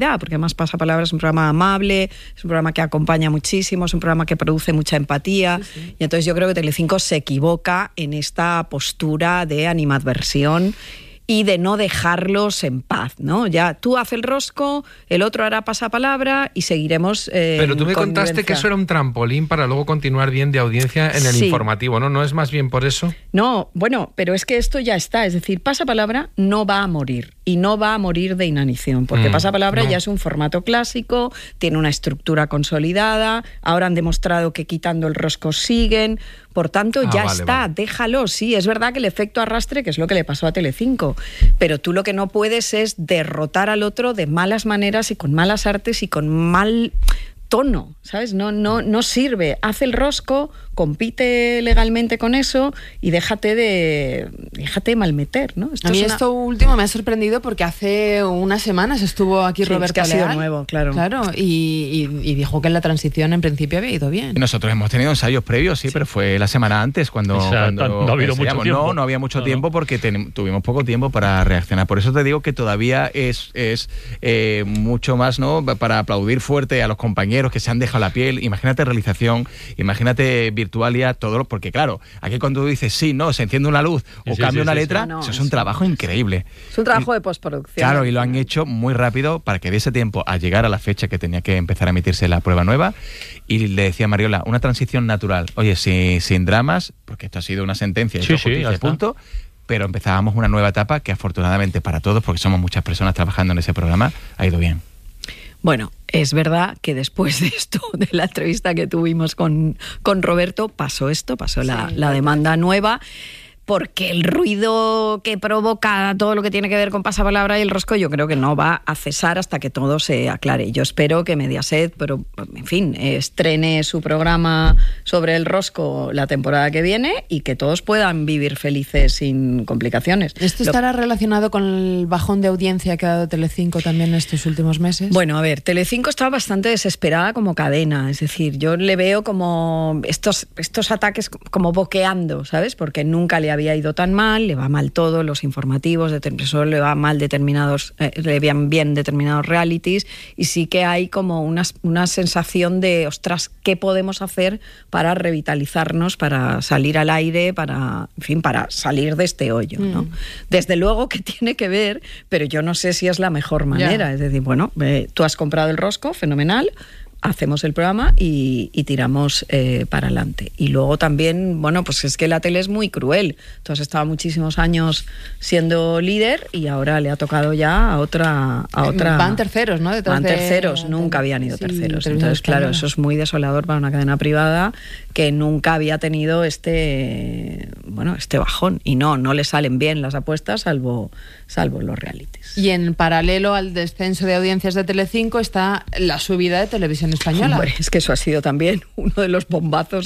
porque además Pasapalabra es un programa amable, es un programa que acompaña muchísimo, es un programa que produce mucha empatía, sí. Y entonces yo creo que Telecinco se equivoca en esta postura de animadversión y de no dejarlos en paz, ¿no? Ya tú haz el rosco, el otro hará Pasapalabra y seguiremos Pero tú me contaste que eso era un trampolín para luego continuar bien de audiencia en el informativo, ¿no? ¿No es más bien por eso? No, bueno, pero es que esto ya está, es decir, Pasapalabra no va a morir y no va a morir de inanición, porque Pasapalabra ya es un formato clásico, tiene una estructura consolidada, ahora han demostrado que quitando el rosco siguen, por tanto ya está, déjalo, sí, es verdad que el efecto arrastre, que es lo que le pasó a Telecinco, pero tú lo que no puedes es derrotar al otro de malas maneras y con malas artes y con mal tono, ¿sabes? No sirve. Haz el rosco, compite legalmente con eso y déjate malmeter, ¿no? Esto último me ha sorprendido porque hace unas semanas estuvo aquí Roberto Leal. Es que ha sido nuevo, claro. Y dijo que en la transición en principio había ido bien. Nosotros hemos tenido ensayos previos, pero fue la semana antes cuando no ha habido mucho tiempo. No había mucho tiempo porque tuvimos poco tiempo para reaccionar. Por eso te digo que todavía es mucho más, ¿no? Para aplaudir fuerte a los compañeros que se han dejado la piel. Imagínate realización, imagínate Virtualia, todo, porque claro, aquí cuando tú dices se enciende una luz o cambia una letra, eso es un trabajo increíble. Es un trabajo de postproducción. Claro, y lo han hecho muy rápido para que diese tiempo a llegar a la fecha que tenía que empezar a emitirse la prueba nueva. Y le decía a Mariola, una transición natural. Oye, sin dramas, porque esto ha sido una sentencia y punto. Pero empezábamos una nueva etapa que afortunadamente para todos, porque somos muchas personas trabajando en ese programa, ha ido bien. Bueno, es verdad que después de esto, de la entrevista que tuvimos con Roberto, pasó la demanda nueva, porque el ruido que provoca todo lo que tiene que ver con Pasapalabra y el rosco yo creo que no va a cesar hasta que todo se aclare. Yo espero que Mediaset, estrene su programa sobre el rosco la temporada que viene y que todos puedan vivir felices sin complicaciones. ¿Esto estará relacionado con el bajón de audiencia que ha dado Telecinco también en estos últimos meses? Bueno, a ver, Telecinco está bastante desesperada como cadena, es decir, yo le veo como estos ataques como boqueando, ¿sabes? Porque nunca le había ido tan mal, le va mal todo, los informativos, solo le va mal le van bien determinados realities, y sí que hay como una sensación de, ostras, ¿qué podemos hacer para revitalizarnos, para salir al aire, para salir de este hoyo, ¿no? Desde luego que tiene que ver, pero yo no sé si es la mejor manera, es decir, bueno, tú has comprado el rosco, fenomenal, hacemos el programa y tiramos para adelante. Y luego también, bueno, pues es que la tele es muy cruel. Tú has estado muchísimos años siendo líder y ahora le ha tocado ya a otra... Van terceros, ¿no? Van terceros, nunca habían ido terceros. Entonces, claro, eso es muy desolador para una cadena privada que nunca había tenido este bajón. Y no le salen bien las apuestas, salvo los realities. Y en paralelo al descenso de audiencias de Telecinco está la subida de Televisión Española. Hombre, es que eso ha sido también uno de los bombazos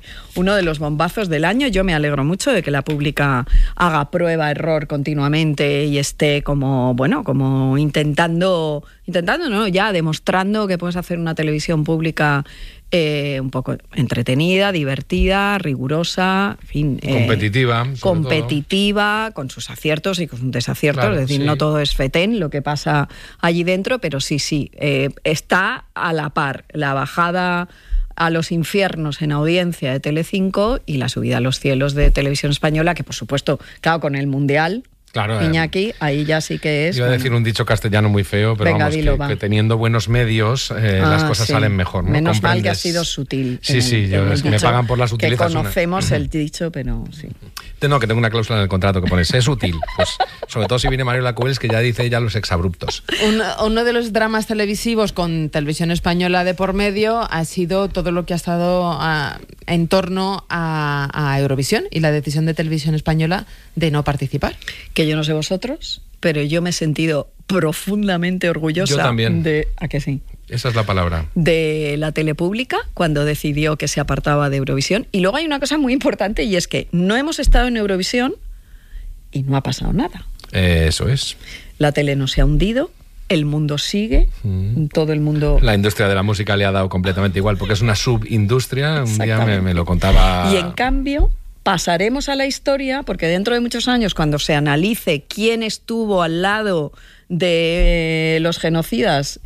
del año. Yo me alegro mucho de que la pública haga prueba-error continuamente y esté como intentando, ¿no? Ya demostrando que puedes hacer una televisión pública un poco entretenida, divertida, rigurosa, en fin, competitiva, con sus aciertos y con sus desaciertos, claro, es decir, no todo es fetén lo que pasa allí dentro, pero sí, está a la par la bajada a los infiernos en audiencia de Telecinco y la subida a los cielos de Televisión Española, que por supuesto, claro, con el Mundial, claro, Iñaki, ahí ya sí que es... Iba a decir un dicho castellano muy feo, pero venga, que teniendo buenos medios las cosas salen mejor, ¿no? Menos mal que ha sido sutil. Me pagan por la sutileza. Que conocemos el dicho, pero sí. No, que tengo una cláusula en el contrato que pone, sé sutil. Pues, sobre todo si viene Mariola Cubells, que ya dice los exabruptos. Uno de los dramas televisivos con Televisión Española de por medio ha sido todo lo que ha estado en torno a Eurovisión y la decisión de Televisión Española de no participar. Que yo no sé vosotros, pero yo me he sentido profundamente orgullosa. Yo también. ¿A que sí? Esa es la palabra. De la tele pública, cuando decidió que se apartaba de Eurovisión. Y luego hay una cosa muy importante, y es que no hemos estado en Eurovisión y no ha pasado nada. Eso es. La tele no se ha hundido, el mundo sigue, todo el mundo... La industria de la música le ha dado completamente igual, porque es una subindustria, un día me lo contaba... Y en cambio... pasaremos a la historia, porque dentro de muchos años, cuando se analice quién estuvo al lado de los genocidas